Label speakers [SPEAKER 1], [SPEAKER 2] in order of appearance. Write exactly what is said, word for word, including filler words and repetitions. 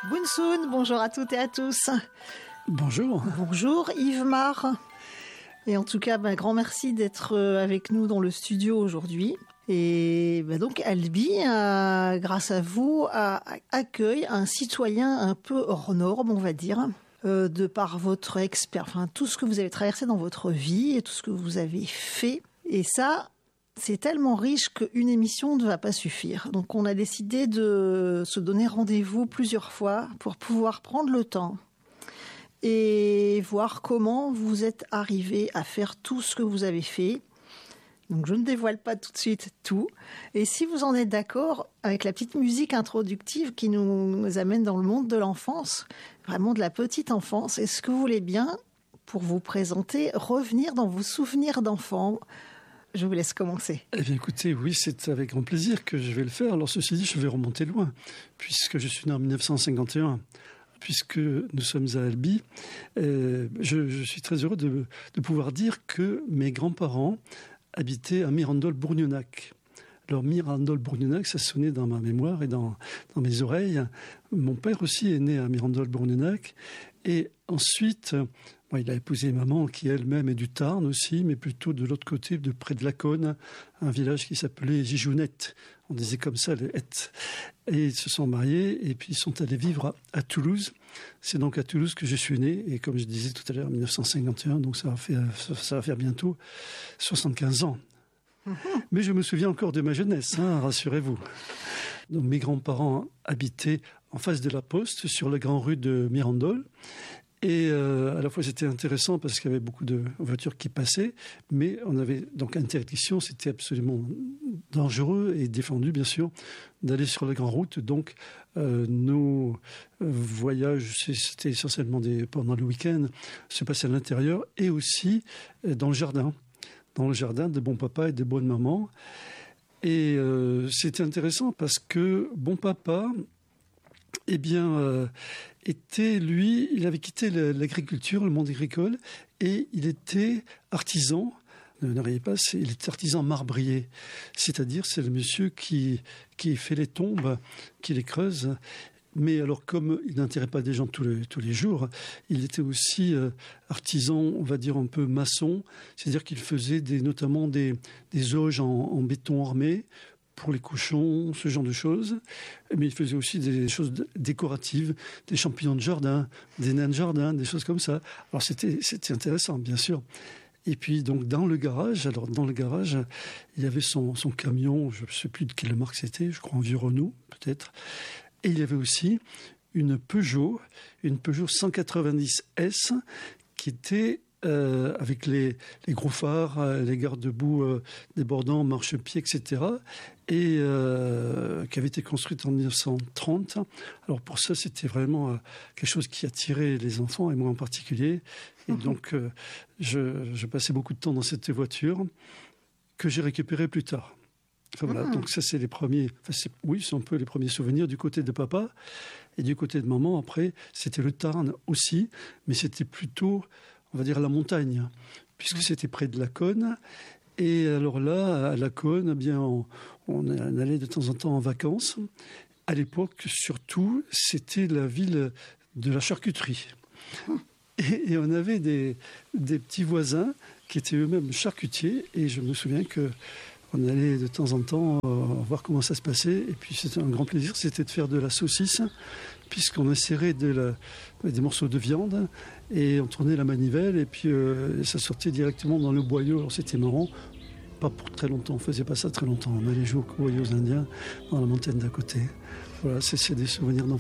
[SPEAKER 1] Bunsun, bonjour à toutes et à tous.
[SPEAKER 2] Bonjour.
[SPEAKER 1] Bonjour Yves Mar. Et en tout cas, un grand merci d'être avec nous dans le studio aujourd'hui. Et ben donc Albi, euh, grâce à vous, a, accueille un citoyen un peu hors norme, on va dire, euh, de par votre expert, enfin tout ce que vous avez traversé dans votre vie et tout ce que vous avez fait. Et ça, c'est tellement riche qu'une émission ne va pas suffire. Donc on a décidé de se donner rendez-vous plusieurs fois pour pouvoir prendre le temps et voir comment vous êtes arrivé à faire tout ce que vous avez fait. Donc je ne dévoile pas tout de suite tout. Et si vous en êtes d'accord avec la petite musique introductive qui nous amène dans le monde de l'enfance, vraiment de la petite enfance, est-ce que vous voulez bien, pour vous présenter, revenir dans vos souvenirs d'enfant ? Je vous laisse commencer.
[SPEAKER 2] Eh bien écoutez, oui, c'est avec grand plaisir que je vais le faire. Alors ceci dit, je vais remonter loin, puisque je suis né en dix-neuf cent cinquante et un. Puisque nous sommes à Albi, euh, je, je suis très heureux de, de pouvoir dire que mes grands-parents habitaient à Mirandol-Bourgnenac. Alors Mirandol-Bourgnenac, ça sonnait dans ma mémoire et dans, dans mes oreilles. Mon père aussi est né à Mirandol-Bourgnenac. Et ensuite, bon, il a épousé maman qui elle-même est du Tarn aussi, mais plutôt de l'autre côté, de près de Laconne, un village qui s'appelait Gijounette. On disait comme ça, le het. Et ils se sont mariés et puis ils sont allés vivre à, à Toulouse. C'est donc à Toulouse que je suis né. Et comme je disais tout à l'heure, en dix-neuf cent cinquante et un, donc ça va faire, ça va faire bientôt soixante-quinze ans. Mmh. Mais je me souviens encore de ma jeunesse, hein, rassurez-vous. Donc mes grands-parents habitaient en face de la Poste, sur la grande rue de Mirandol. Et euh, à la fois c'était intéressant parce qu'il y avait beaucoup de voitures qui passaient, mais on avait donc interdiction, c'était absolument dangereux et défendu bien sûr d'aller sur la grande route. Donc euh, nos voyages, c'était essentiellement des, pendant le week-end, se passaient à l'intérieur et aussi dans le jardin, dans le jardin de bon papa et de bonne maman. Et euh, c'était intéressant parce que bon papa, eh bien, euh, était, lui, il avait quitté l'agriculture, le monde agricole, et il était artisan. Ne, ne riez pas, il était artisan marbrier. C'est-à-dire, c'est le monsieur qui, qui fait les tombes, qui les creuse. Mais alors, comme il n'enterrait pas des gens tous les, tous les jours, il était aussi euh, artisan, on va dire un peu maçon. C'est-à-dire qu'il faisait des, notamment des, des auges en, en béton armé, pour les cochons, ce genre de choses. Mais il faisait aussi des choses décoratives, des champignons de jardin, des nains de jardin, des choses comme ça. Alors c'était, c'était intéressant, bien sûr. Et puis donc dans le garage, alors dans le garage, il y avait son, son camion, je ne sais plus de quelle marque c'était, je crois un vieux Renault peut-être. Et il y avait aussi une Peugeot, une Peugeot cent quatre-vingt-dix S qui était Euh, avec les, les gros phares, euh, les garde-boue euh, débordants, marchepieds, et cetera, et euh, qui avait été construite en dix-neuf cent trente. Alors pour ça, c'était vraiment euh, quelque chose qui attirait les enfants, et moi en particulier. Et mmh. donc, euh, je, je passais beaucoup de temps dans cette voiture que j'ai récupérée plus tard. Enfin voilà, mmh. donc ça c'est les premiers, enfin c'est, oui, c'est un peu les premiers souvenirs du côté de papa. Et du côté de maman, après, c'était le Tarn aussi, mais c'était plutôt, on va dire, la montagne, puisque c'était près de Laconne. Et alors là, à Laconne, eh bien, on, on allait de temps en temps en vacances. À l'époque, surtout, c'était la ville de la charcuterie. Et, et on avait des, des petits voisins qui étaient eux-mêmes charcutiers. Et je me souviens qu'on allait de temps en temps euh, voir comment ça se passait. Et puis c'était un grand plaisir, c'était de faire de la saucisse, puisqu'on insérait de la, des morceaux de viande et on tournait la manivelle et puis euh, ça sortait directement dans le boyau. Alors c'était marrant, pas pour très longtemps, on ne faisait pas ça très longtemps. On allait jouer aux boyaux indiens dans la montagne d'à côté. Voilà, c'est, c'est des souvenirs d'enfance.